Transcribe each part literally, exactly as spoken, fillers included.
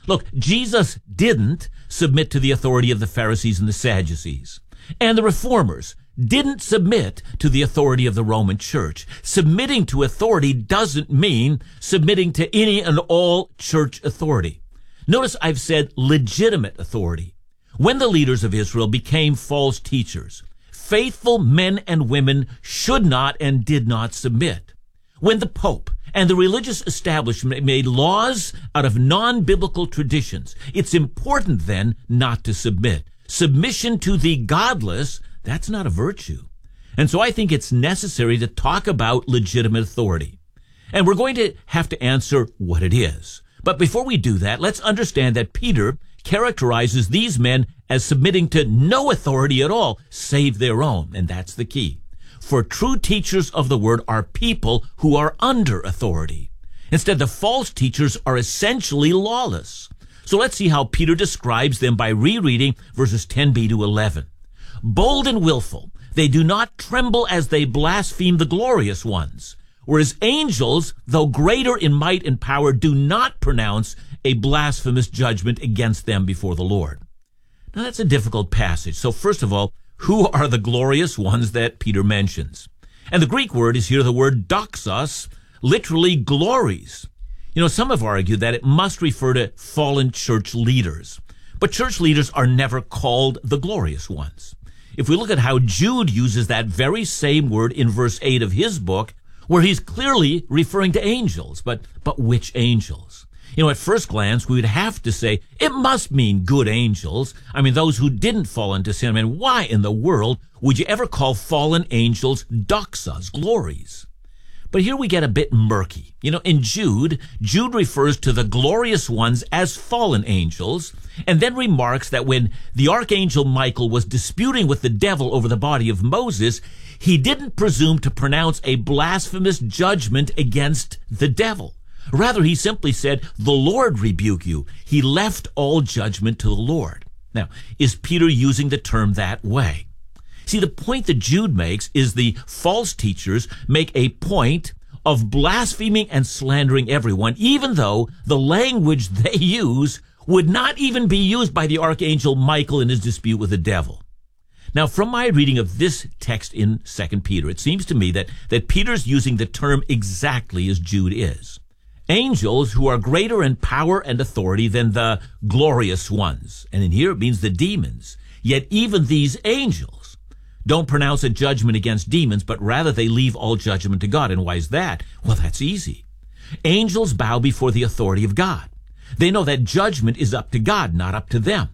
Look, Jesus didn't submit to the authority of the Pharisees and the Sadducees. And the Reformers didn't submit to the authority of the Roman Church. Submitting to authority doesn't mean submitting to any and all church authority. Notice I've said legitimate authority. When the leaders of Israel became false teachers, faithful men and women should not and did not submit. When the Pope and the religious establishment made laws out of non-biblical traditions, it's important then not to submit. Submission to the godless, that's not a virtue. And so I think it's necessary to talk about legitimate authority. And we're going to have to answer what it is. But before we do that, let's understand that Peter characterizes these men as submitting to no authority at all, save their own. And that's the key. For true teachers of the word are people who are under authority. Instead, the false teachers are essentially lawless. So let's see how Peter describes them by rereading verses ten b to eleven. Bold and willful, they do not tremble as they blaspheme the glorious ones, whereas angels, though greater in might and power, do not pronounce a blasphemous judgment against them before the Lord. Now that's a difficult passage. So first of all, who are the glorious ones that Peter mentions? And the Greek word is here the word doxos, literally glories. You know, some have argued that it must refer to fallen church leaders. But church leaders are never called the glorious ones. If we look at how Jude uses that very same word in verse eight of his book, where he's clearly referring to angels, but, but which angels? You know, at first glance, we would have to say it must mean good angels. I mean, those who didn't fall into sin. I mean, why in the world would you ever call fallen angels doxas, glories? But here we get a bit murky. You know, in Jude, Jude refers to the glorious ones as fallen angels, and then remarks that when the archangel Michael was disputing with the devil over the body of Moses, he didn't presume to pronounce a blasphemous judgment against the devil. Rather, he simply said, "The Lord rebuke you." He left all judgment to the Lord. Now, is Peter using the term that way? See, the point that Jude makes is the false teachers make a point of blaspheming and slandering everyone, even though the language they use would not even be used by the archangel Michael in his dispute with the devil. Now, from my reading of this text in Second Peter, it seems to me that, that Peter's using the term exactly as Jude is. Angels who are greater in power and authority than the glorious ones. And in here it means the demons. Yet even these angels don't pronounce a judgment against demons, but rather they leave all judgment to God. And why is that? Well, that's easy. Angels bow before the authority of God. They know that judgment is up to God, not up to them.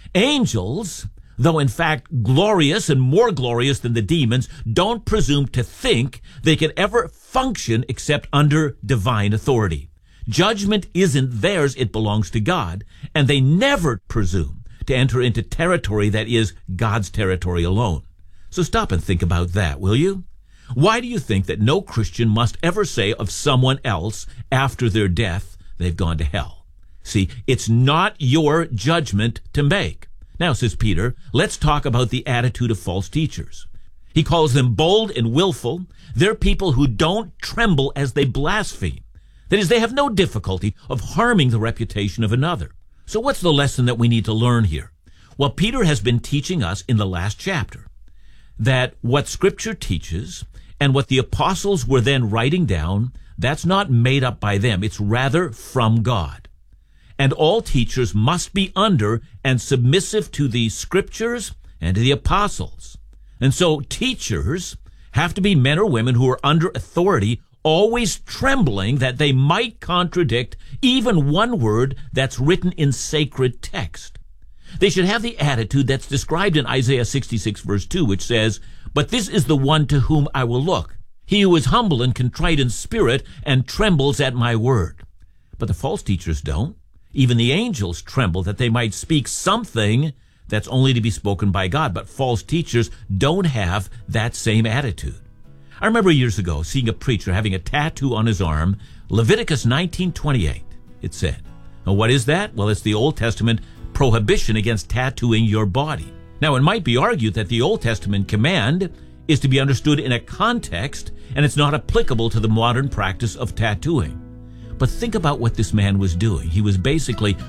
Angels, though in fact glorious and more glorious than the demons, don't presume to think they can ever function except under divine authority. Judgment isn't theirs, it belongs to God, and they never presume to enter into territory that is God's territory alone. So stop and think about that, will you? Why do you think that no Christian must ever say of someone else after their death, they've gone to hell? See, it's not your judgment to make. Now, says Peter, let's talk about the attitude of false teachers. He calls them bold and willful. They're people who don't tremble as they blaspheme. That is, they have no difficulty of harming the reputation of another. So what's the lesson that we need to learn here? Well, Peter has been teaching us in the last chapter that what Scripture teaches and what the apostles were then writing down, that's not made up by them. It's rather from God. And all teachers must be under and submissive to the Scriptures and to the apostles. And so teachers have to be men or women who are under authority, always trembling that they might contradict even one word that's written in sacred text. They should have the attitude that's described in Isaiah sixty-six verse two, which says, "But this is the one to whom I will look, he who is humble and contrite in spirit and trembles at my word." But the false teachers don't. Even the angels tremble that they might speak something that's only to be spoken by God. But false teachers don't have that same attitude. I remember years ago seeing a preacher having a tattoo on his arm, Leviticus nineteen twenty-eight, it said. Now, what is that? Well, it's the Old Testament prohibition against tattooing your body. Now, it might be argued that the Old Testament command is to be understood in a context, and it's not applicable to the modern practice of tattooing. But think about what this man was doing. He was basically